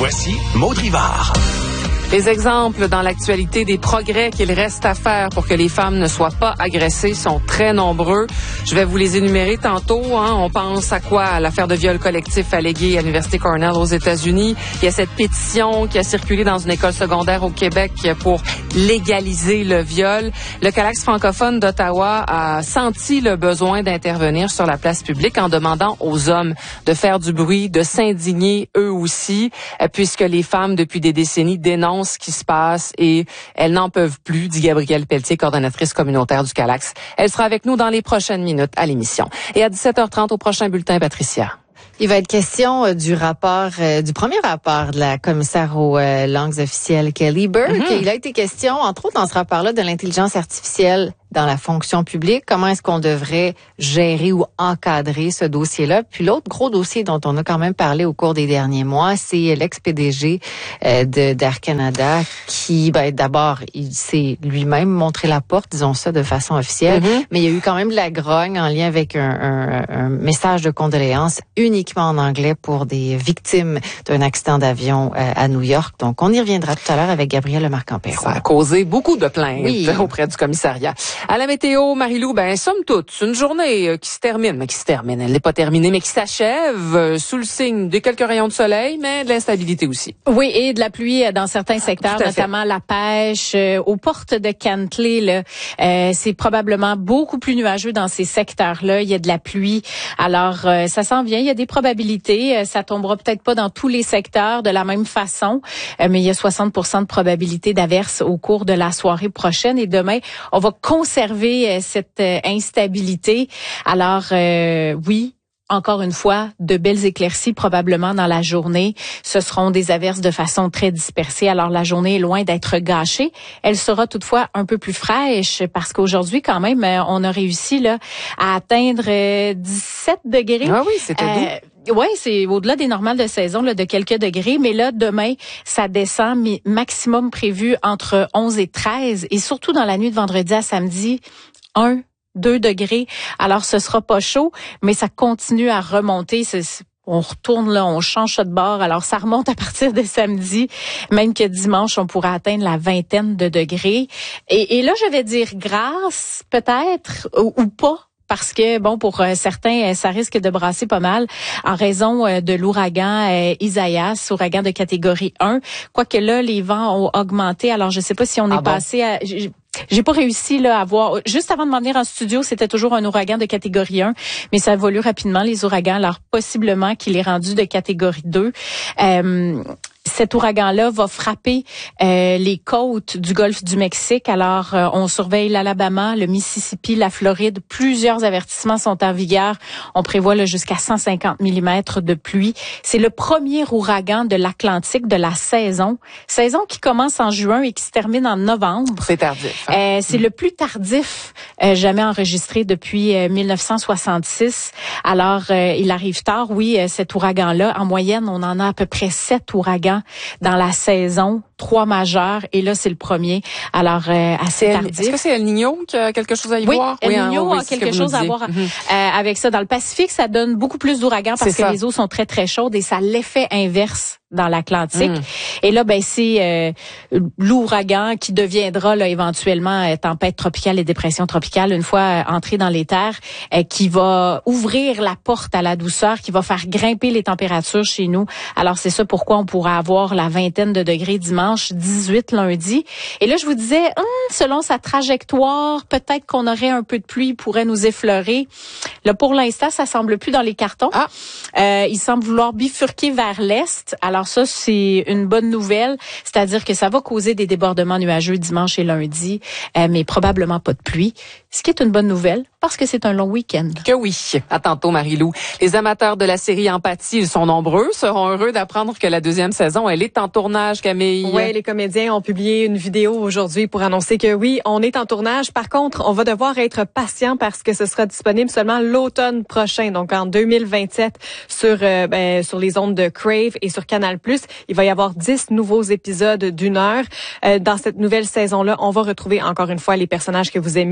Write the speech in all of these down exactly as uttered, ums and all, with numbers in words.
Voici Maud Rivard. Les exemples dans l'actualité des progrès qu'il reste à faire pour que les femmes ne soient pas agressées sont très nombreux. Je vais vous les énumérer tantôt. Hein. On pense à quoi? À l'affaire de viol collectif allégué à l'Université Cornell aux États-Unis. Il y a cette pétition qui a circulé dans une école secondaire au Québec pour légaliser le viol. Le Calax francophone d'Ottawa a senti le besoin d'intervenir sur la place publique en demandant aux hommes de faire du bruit, de s'indigner eux aussi, puisque les femmes, depuis des décennies, dénoncent ce qui se passe et elles n'en peuvent plus, dit Gabrielle Pelletier, coordonnatrice communautaire du Calax. Elle sera avec nous dans les prochaines minutes à l'émission. Et à dix-sept heures trente au prochain bulletin, Patricia. Il va être question euh, du rapport, euh, du premier rapport de la commissaire aux euh, langues officielles, Kelly Burke. Mm-hmm. Il a été question, entre autres, dans ce rapport-là, de l'intelligence artificielle dans la fonction publique. Comment est-ce qu'on devrait gérer ou encadrer ce dossier-là? Puis l'autre gros dossier dont on a quand même parlé au cours des derniers mois, c'est l'ex-P D G euh, de d'Air Canada qui, ben, d'abord, il s'est lui-même montré la porte, disons ça de façon officielle, mm-hmm. mais il y a eu quand même de la grogne en lien avec un, un, un message de condoléances uniquement en anglais pour des victimes d'un accident d'avion euh, à New York. Donc, on y reviendra tout à l'heure avec Gabrielle Lemarque-Ampero. Ça a causé beaucoup de plaintes oui. auprès du commissariat. À la météo, Marie-Lou, ben, somme toute, une journée euh, qui se termine, mais qui se termine, elle n'est pas terminée, mais qui s'achève euh, sous le signe de quelques rayons de soleil, mais de l'instabilité aussi. Oui, et de la pluie dans certains secteurs, notamment la pêche, euh, aux portes de Cantley, là, euh, c'est probablement beaucoup plus nuageux dans ces secteurs-là. Il y a de la pluie, alors euh, ça s'en vient. Il y a des probabilités. Euh, ça tombera peut-être pas dans tous les secteurs de la même façon, euh, mais il y a soixante pour cent de probabilité d'averse au cours de la soirée prochaine. Et demain, on va conserver cette euh, instabilité. Alors, euh, oui, encore une fois, de belles éclaircies probablement dans la journée. Ce seront des averses de façon très dispersée. Alors, la journée est loin d'être gâchée. Elle sera toutefois un peu plus fraîche parce qu'aujourd'hui, quand même, on a réussi là à atteindre dix-sept degrés. Ah oui, c'était doux. Euh, Oui, c'est au-delà des normales de saison là, de quelques degrés, mais là demain ça descend, mais maximum prévu entre onze et treize, et surtout dans la nuit de vendredi à samedi, un, deux degrés. Alors ce sera pas chaud, mais ça continue à remonter. C'est, on retourne là, on change de bord. Alors ça remonte à partir de samedi, même que dimanche on pourra atteindre la vingtaine de degrés. Et, et là je vais dire grâce peut-être ou, ou pas. Parce que, bon, pour euh, certains, ça risque de brasser pas mal en raison euh, de l'ouragan euh, Isaias, ouragan de catégorie un. Quoique là, les vents ont augmenté. Alors, je sais pas si on est ah passé bon? à... J'ai, j'ai pas réussi là à voir. Juste avant de m'en venir en studio, c'était toujours un ouragan de catégorie un, mais ça évolue rapidement, les ouragans. Alors, possiblement qu'il est rendu de catégorie deux. Euh, Cet ouragan-là va frapper euh, les côtes du golfe du Mexique. Alors, euh, on surveille l'Alabama, le Mississippi, la Floride. Plusieurs avertissements sont en vigueur. On prévoit là, jusqu'à cent cinquante millimètres de pluie. C'est le premier ouragan de l'Atlantique de la saison. Saison qui commence en juin et qui se termine en novembre. C'est tardif. Hein? Euh, c'est mmh. le plus tardif euh, jamais enregistré depuis euh, mille neuf cent soixante-six. Alors, euh, il arrive tard, oui, euh, cet ouragan-là. En moyenne, on en a à peu près sept ouragans dans la saison, trois majeurs, et là, c'est le premier. Alors, euh, assez El, tardif. Est-ce que c'est El Niño qui a quelque chose à y oui, voir? El oui, Niño hein, oui, a quelque chose à voir mm-hmm. euh, avec ça. Dans le Pacifique, ça donne beaucoup plus d'ouragans parce c'est que ça. les eaux sont très, très chaudes, et ça a l'effet inverse dans l'Atlantique. Mm. Et là, ben c'est euh, l'ouragan qui deviendra là éventuellement euh, tempête tropicale et dépression tropicale une fois euh, entré dans les terres, euh, qui va ouvrir la porte à la douceur, qui va faire grimper les températures chez nous. Alors, c'est ça pourquoi on pourra avoir la vingtaine de degrés dimanche, dix-huit lundi. Et là, je vous disais, hum, selon sa trajectoire, peut-être qu'on aurait un peu de pluie, pourrait nous effleurer. Là, pour l'instant, ça semble plus dans les cartons. Ah. Euh, il semble vouloir bifurquer vers l'est. Alors ça, c'est une bonne nouvelle, c'est-à-dire que ça va causer des débordements nuageux dimanche et lundi, euh, mais probablement pas de pluie, ce qui est une bonne nouvelle parce que c'est un long week-end. Que oui. À tantôt, Marie-Lou. Les amateurs de la série Empathie, ils sont nombreux, seront heureux d'apprendre que la deuxième saison, elle est en tournage, Camille. Oui, les comédiens ont publié une vidéo aujourd'hui pour annoncer que oui, on est en tournage. Par contre, on va devoir être patient parce que ce sera disponible seulement l'automne prochain, donc en deux mille vingt-sept, sur euh, ben, sur les ondes de Crave et sur Canal plus. Il va y avoir dix nouveaux épisodes d'une heure. Euh, dans cette nouvelle saison-là, on va retrouver encore une fois les personnages que vous aimiez, Suzanne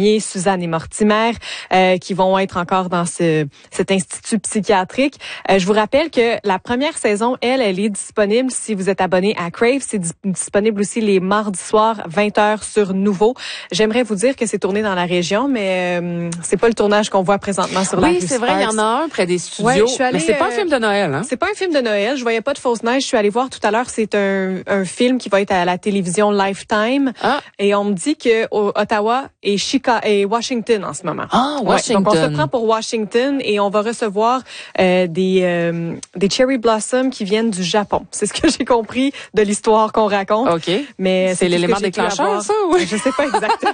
Suzanne et Mortimer, euh, qui vont être encore dans ce cet institut psychiatrique. Euh, je vous rappelle que la première saison, elle, elle est disponible si vous êtes abonné à Crave. C'est di- disponible aussi les mardis soirs, vingt heures sur Nouveau. J'aimerais vous dire que c'est tourné dans la région, mais euh, c'est pas le tournage qu'on voit présentement sur la rue Oui, c'est vrai, il y en a un près des studios. Ouais, je suis allée, mais c'est pas un euh, film de Noël, hein? C'est pas un film de Noël. Je voyais pas de fausse neige. Je suis allée voir tout à l'heure. C'est un, un film qui va être à la télévision Lifetime. Ah. Et on me dit que au, Ottawa et Chicago et Washington en ce moment. Ah, Washington. Ouais, donc on se prend pour Washington et on va recevoir euh, des euh, des cherry blossoms qui viennent du Japon. C'est ce que j'ai compris de l'histoire qu'on raconte. OK. Mais c'est c'est l'élément tout ce que j'ai pu déclencheur, avoir. ça, oui? Je sais pas exactement.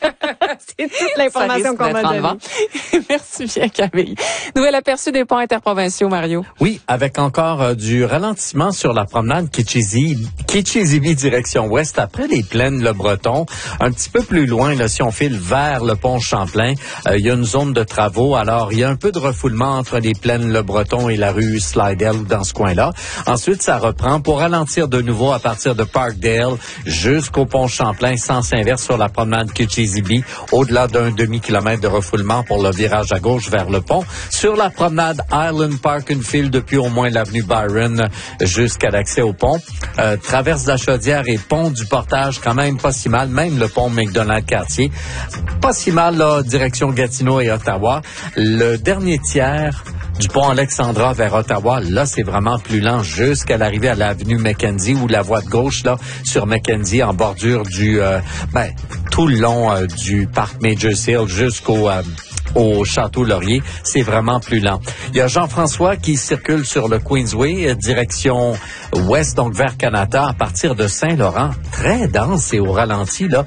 C'est toute l'information qu'on m'a donnée. Merci bien, Camille. Nouvel aperçu des ponts interprovinciaux, Mario. Oui, avec encore euh, du ralentissement sur la promenade Kitchizib, Kitchizib direction ouest après les plaines Le Breton. Un petit peu plus loin, là, si on file vers le pont Champlain, euh, il y a une zone de travaux. Alors, il y a un peu de refoulement entre les plaines Le Breton et la rue Slidell dans ce coin-là. Ensuite, ça reprend pour ralentir de nouveau à partir de Parkdale jusqu'au pont Champlain, sens inverse sur la promenade Kitchizib, au-delà d'un demi-kilomètre de refoulement pour le virage à gauche vers le pont. Sur la promenade Island Park, une file depuis au moins l'avenue Byron jusqu'à l'accès au pont. Euh, traverse de la Chaudière et pont du Portage, quand même pas si mal. Même le pont McDonald-Cartier, pas si mal, là, direction Gatineau et Ottawa. Le dernier tiers du pont Alexandra vers Ottawa, là, c'est vraiment plus lent jusqu'à l'arrivée à l'avenue Mackenzie ou la voie de gauche, là, sur Mackenzie, en bordure du, euh, ben, tout le long euh, du parc Major Hill jusqu'au euh, au Château Laurier, c'est vraiment plus lent. Il y a Jean-François qui circule sur le Queensway, direction ouest, donc vers Canada, à partir de Saint-Laurent. Très dense et au ralenti, là,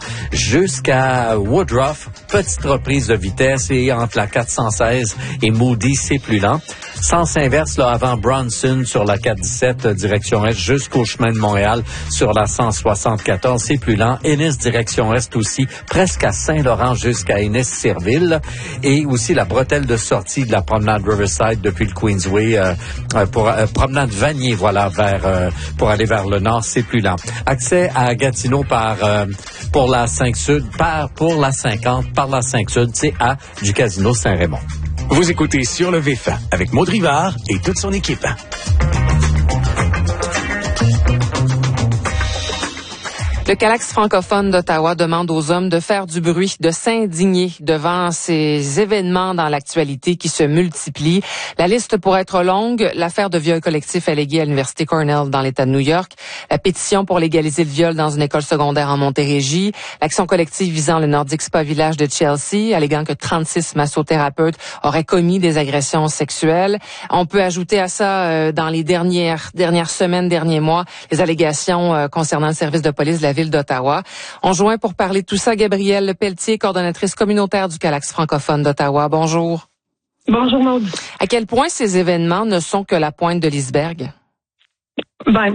jusqu'à Woodruff. Petite reprise de vitesse et entre la quatre cent seize et Moody, c'est plus lent. Sens inverse, là, avant Bronson sur la quatre dix-sept, direction est, jusqu'au chemin de Montréal sur la cent soixante-quatorze, c'est plus lent. Ennis, direction est aussi, presque à Saint-Laurent jusqu'à Ennis-Cirville. Et aussi la bretelle de sortie de la promenade Riverside depuis le Queensway, euh, pour euh, promenade Vanier, voilà, vers euh, pour aller vers le nord, c'est plus lent. Accès à Gatineau par euh, pour la cinq Sud, par pour la cinquante, par la cinq Sud, c'est à du Casino Saint-Raymond. Vous écoutez Sur le Vif avec Maud Rivard et toute son équipe. Le Calax francophone d'Ottawa demande aux hommes de faire du bruit, de s'indigner devant ces événements dans l'actualité qui se multiplient. La liste pourrait être longue. L'affaire de viol collectif allégué à l'Université Cornell dans l'État de New York, la pétition pour légaliser le viol dans une école secondaire en Montérégie, l'action collective visant le Nordic Spa Village de Chelsea, alléguant que trente-six massothérapeutes auraient commis des agressions sexuelles. On peut ajouter à ça, euh, dans les dernières dernières semaines, derniers mois, les allégations euh, concernant le service de police de la ville d'Ottawa. On joint pour parler de tout ça Gabrielle Pelletier, coordonnatrice communautaire du Calax francophone d'Ottawa. Bonjour. Bonjour Maud. À quel point ces événements ne sont que la pointe de l'iceberg? Ben,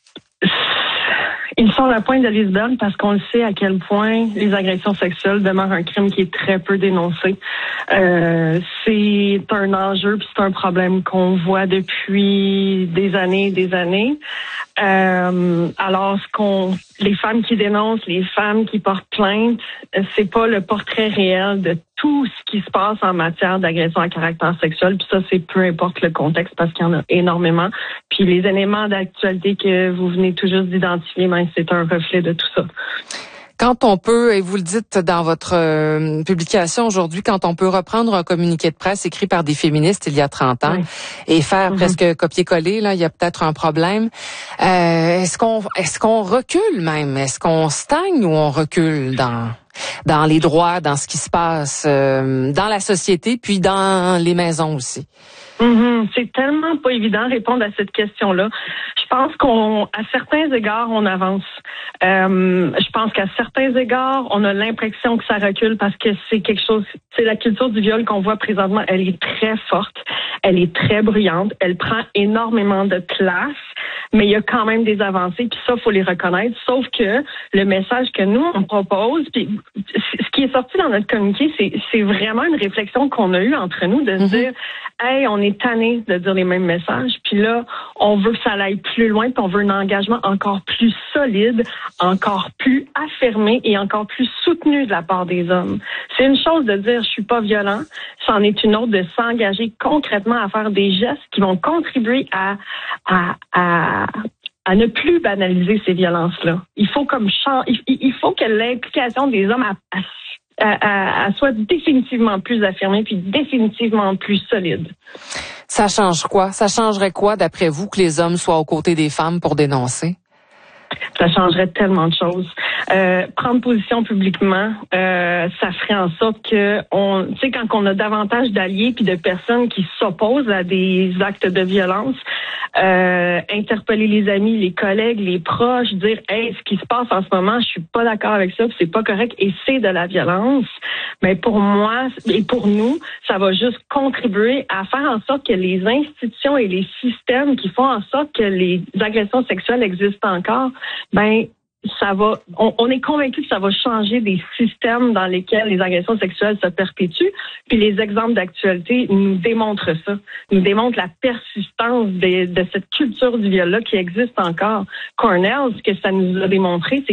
ils sont la pointe de l'iceberg parce qu'on le sait à quel point les agressions sexuelles demeurent un crime qui est très peu dénoncé. Euh, c'est un enjeu puis c'est un problème qu'on voit depuis des années et des années. Euh, alors, ce qu'on, les femmes qui dénoncent, les femmes qui portent plainte, c'est pas le portrait réel de tout ce qui se passe en matière d'agression à caractère sexuel. Puis ça, c'est peu importe le contexte parce qu'il y en a énormément. Puis les éléments d'actualité que vous venez tout juste d'identifier, ben, c'est un reflet de tout ça. Quand on peut, et vous le dites dans votre euh, publication aujourd'hui, quand on peut reprendre un communiqué de presse écrit par des féministes il y a trente ans, oui, et faire mm-hmm. presque copier-coller, là, il y a peut-être un problème. Euh, est-ce qu'on, est-ce qu'on recule même? Est-ce qu'on stagne ou on recule dans, dans les droits, dans ce qui se passe euh, dans la société, puis dans les maisons aussi? Mm-hmm. C'est tellement pas évident de répondre à cette question-là. Je pense qu'on, à certains égards, on avance. Euh, je pense qu'à certains égards, on a l'impression que ça recule parce que c'est quelque chose, c'est la culture du viol qu'on voit présentement, elle est très forte, elle est très bruyante, elle prend énormément de place. mais il y a quand même des avancées, puis ça, faut les reconnaître. Sauf que le message que nous, on propose, puis ce qui est sorti dans notre communiqué, c'est, c'est vraiment une réflexion qu'on a eue entre nous, de se mm-hmm. dire, hey, on est tanné de dire les mêmes messages, puis là, on veut que ça aille plus loin, puis on veut un engagement encore plus solide, encore plus affirmé et encore plus soutenu de la part des hommes. C'est une chose de dire, je suis pas violent, c'en est une autre de s'engager concrètement à faire des gestes qui vont contribuer à, à, à, à ne plus banaliser ces violences-là. Il faut comme il, il faut que l'implication des hommes à, à, à, à soit définitivement plus affirmée puis définitivement plus solide. Ça change quoi? Ça changerait quoi, d'après vous, que les hommes soient aux côtés des femmes pour dénoncer? Ça changerait tellement de choses. Euh, prendre position publiquement, euh, ça ferait en sorte que, on, tu sais, quand on a davantage d'alliés puis de personnes qui s'opposent à des actes de violence, euh, interpeller les amis, les collègues, les proches, dire, hey, ce qui se passe en ce moment, je suis pas d'accord avec ça, c'est pas correct et c'est de la violence. Mais pour moi et pour nous, ça va juste contribuer à faire en sorte que les institutions et les systèmes qui font en sorte que les agressions sexuelles existent encore, ben ça va. On, on est convaincu que ça va changer des systèmes dans lesquels les agressions sexuelles se perpétuent. Puis les exemples d'actualité nous démontrent ça, nous démontrent la persistance de, de cette culture du viol-là qui existe encore. Cornell, ce que ça nous a démontré, c'est